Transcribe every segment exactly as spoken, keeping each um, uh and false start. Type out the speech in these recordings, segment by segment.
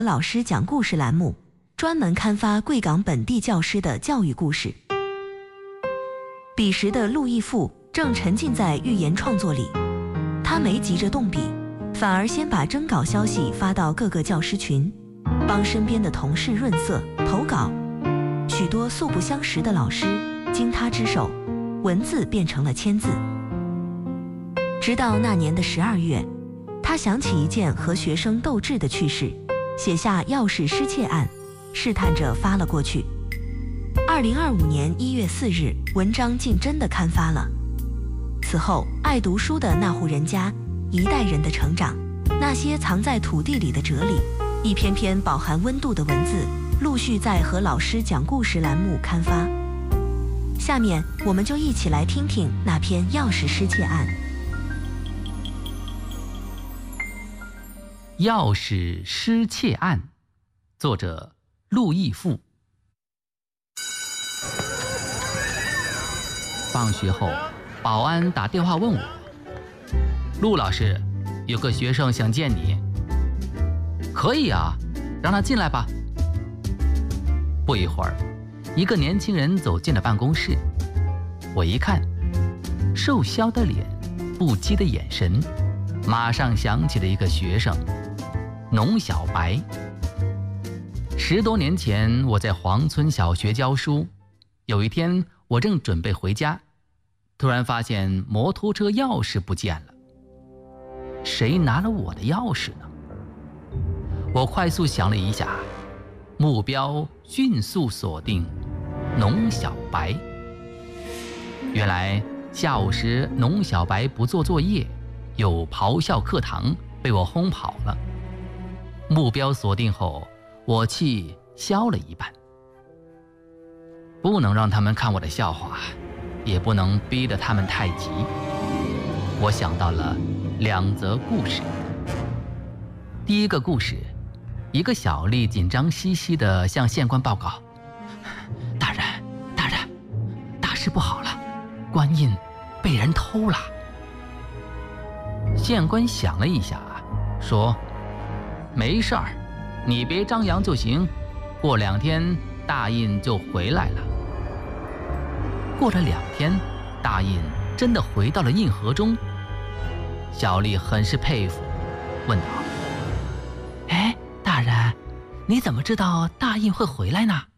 老师讲故事栏目，专门刊发贵港本地教师的教育故事。彼时的陆义富正沉浸在寓言创作里，他没急着动笔，反而先把征稿消息发到各个教师群，帮身边的同事润色投稿。许多素不相识的老师经他之手，文字变成了千字。直到那年的十二月，他想起一件和学生斗智的趣事，写下钥匙失窃案，试探着发了过去。二零二五年一月四日，文章竟真的刊发了。此后，爱读书的那户人家，一代人的成长，那些藏在土地里的哲理，一篇篇饱含温度的文字，陆续在和老师讲故事栏目刊发。下面我们就一起来听听那篇钥匙失窃案。 钥匙失窃案，作者陆义富。放学后，保安打电话问我：“陆老师，有个学生想见你。”“可以啊，让他进来吧。”不一会儿，一个年轻人走进了办公室。我一看，瘦削的脸，不羁的眼神，马上想起了一个学生，农小白。十多年前，我在黄村小学教书。有一天，我正准备回家，突然发现摩托车钥匙不见了。谁拿了我的钥匙呢？我快速想了一下，目标迅速锁定农小白。原来下午时，农小白不做作业，又咆哮课堂，被我轰跑了。目标锁定后，我气消了一半。不能让他们看我的笑话，也不能逼得他们太急。我想到了两则故事。第一个故事，一个小吏紧张兮兮地向县官报告：“大人，大人，大事不好了，官印被人偷了。”县官想了一下，说：“没事儿，你别张扬就行，过两天大印就回来了。”过了两天，大印真的回到了印盒中。小吏很是佩服，问道：“哎，大人，你怎么知道大印会回来呢？”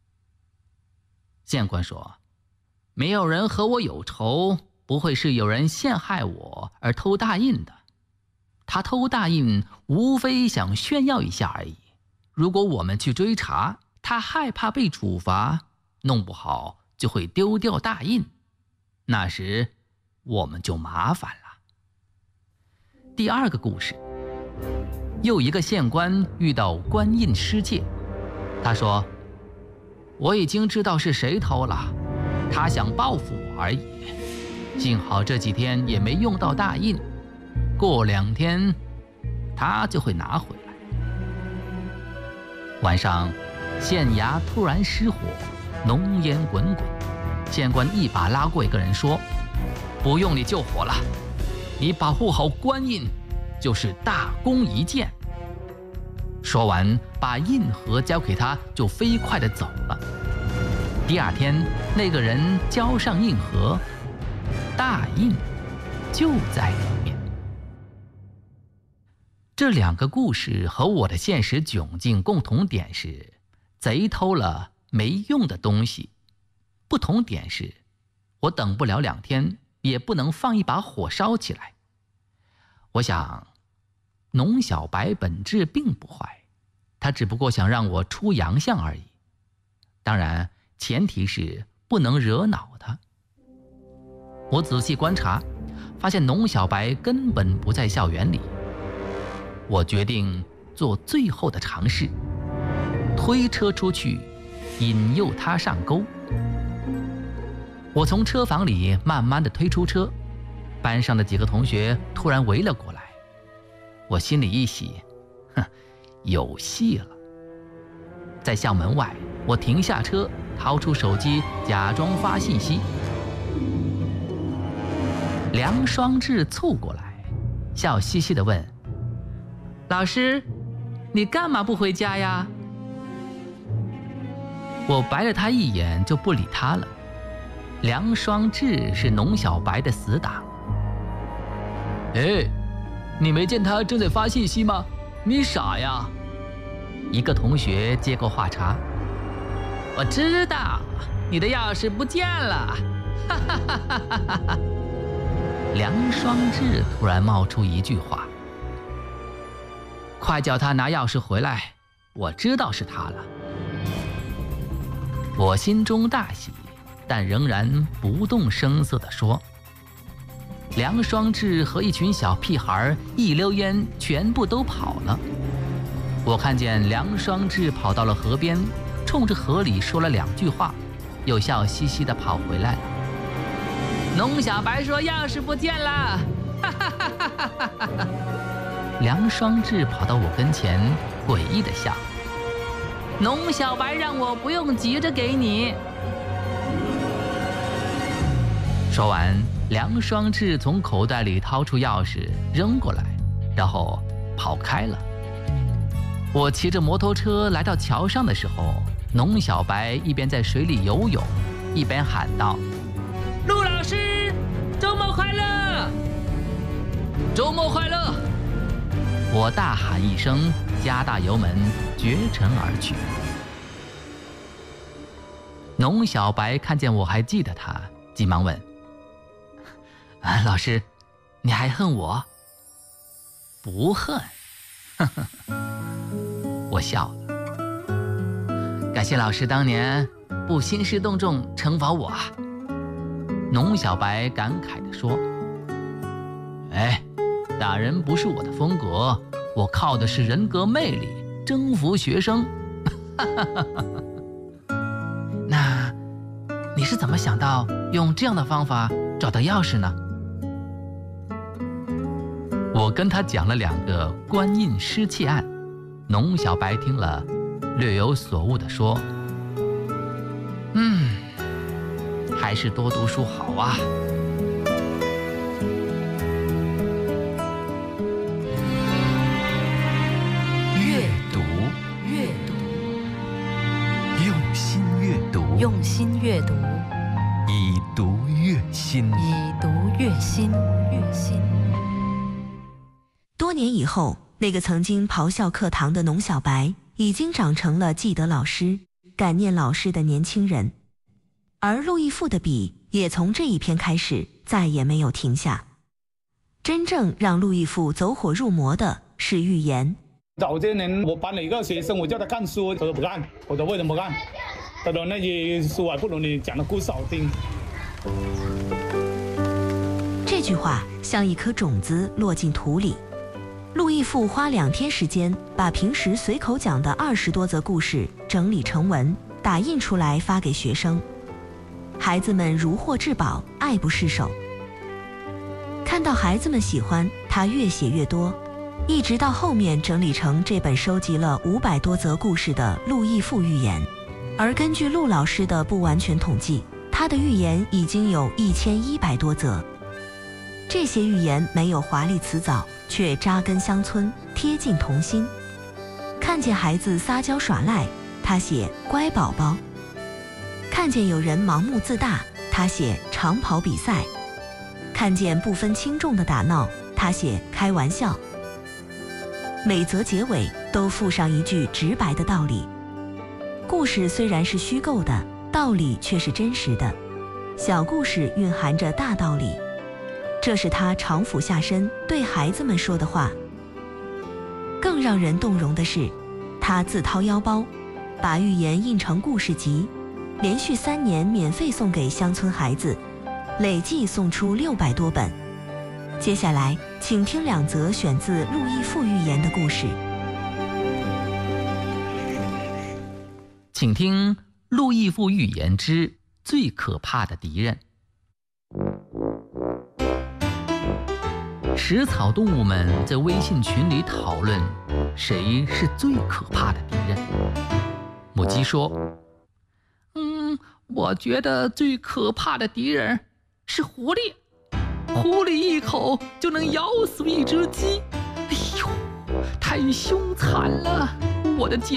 县官说：“没有人和我有仇，不会是有人陷害我而偷大印的。他偷大印无非想炫耀一下而已。如果我们去追查，他害怕被处罚，弄不好就会丢掉大印，那时我们就麻烦了。”第二个故事，又一个县官遇到官印失窃，他说：“我已经知道是谁偷了，他想报复我而已。幸好这几天也没用到大印，过两天他就会拿回来。”晚上，县衙突然失火，浓烟滚滚。县官一把拉过一个人说：“不用你救火了，你保护好官印，就是大功一件。”说完，把印盒交给他，就飞快地走了。第二天，那个人交上印盒，大印就在里面。这两个故事和我的现实窘境共同点是，贼偷了没用的东西。不同点是，我等不了两天，也不能放一把火烧起来。我想，农小白本质并不坏，他只不过想让我出洋相而已。当然，前提是不能惹恼他。我仔细观察，发现农小白根本不在校园里。我决定做最后的尝试，推车出去，引诱他上钩。我从车房里慢慢地推出车，班上的几个同学突然围了过来。我心里一喜，哼，有戏了。在校门外，我停下车，掏出手机，假装发信息。梁双志凑过来，笑嘻嘻地问：“老师， 你干嘛不回家呀？我白了他一眼就不理他了。梁双志是农小白的死党。哎，你没见他正在发信息吗？你傻呀！一个同学接过话茬。我知道，你的钥匙不见了。哈哈哈哈哈哈！梁双志突然冒出一句话：快叫他拿钥匙回来，我知道是他了。我心中大喜，但仍然不动声色地说：梁双志和一群小屁孩一溜烟全部都跑了。我看见梁双志跑到了河边，冲着河里说了两句话，又笑嘻嘻地跑回来了。农小白说钥匙不见了，哈哈哈哈哈哈！梁双志跑到我跟前，诡异地笑。农小白让我不用急着给你。说完，梁双志从口袋里掏出钥匙扔过来，然后跑开了。我骑着摩托车来到桥上的时候，农小白一边在水里游泳，一边喊道：陆老师，周末快乐！周末快乐！我大喊一声，加大油门，绝尘而去。农小白看见我还记得他，急忙问：啊，老师，你还恨我？不恨。呵呵，我笑了。感谢老师当年不兴师动众惩罚我啊。农小白感慨地说：哎，打人不是我的风格，我靠的是人格魅力，征服学生。那你是怎么想到用这样的方法找到钥匙呢？我跟他讲了两个官印失窃案。农小白听了，略有所悟地说：嗯，还是多读书好啊。 阅读，阅读，用心阅读，用心阅读， 以读悦心， 以读悦心，悦心。 多年以后，那个曾经咆哮课堂的农小白，已经长成了记得老师、感念老师的年轻人。而陆毅父的笔也从这一篇开始，再也没有停下。真正让陆毅父走火入魔的是寓言。 早些年我班里一个学生，我叫他看书，他说不看。我说为什么不看？他说那些书还不如你讲的故事好听。 这句话像一颗种子落进土里。陆毅父花两天时间，把平时随口讲的二十多则故事整理成文，打印出来发给学生。孩子们如获至宝，爱不释手。看到孩子们喜欢，他越写越多，一直到后面整理成这本收集了五百多则故事的陆毅父寓言。而根据陆老师的不完全统计，他的寓言已经有一千一百多则。这些寓言没有华丽辞藻，却扎根乡村，贴近童心。看见孩子撒娇耍赖，他写乖宝宝；看见有人盲目自大，他写长跑比赛；看见不分轻重的打闹，他写开玩笑。每则结尾都附上一句直白的道理。故事虽然是虚构的，道理却是真实的。小故事蕴含着大道理，这是他常俯下身对孩子们说的话。更让人动容的是，他自掏腰包，把寓言印成故事集，连续三年免费送给乡村孩子，累计送出六百多本。接下来，请听两则选自陆毅父寓言的故事。 请听陆毅父寓言之最可怕的敌人。食草动物们在微信群里讨论谁是最可怕的敌人。母鸡说：嗯，我觉得最可怕的敌人是狐狸，狐狸一口就能咬死一只鸡。哎呦，太太凶残了，我的姐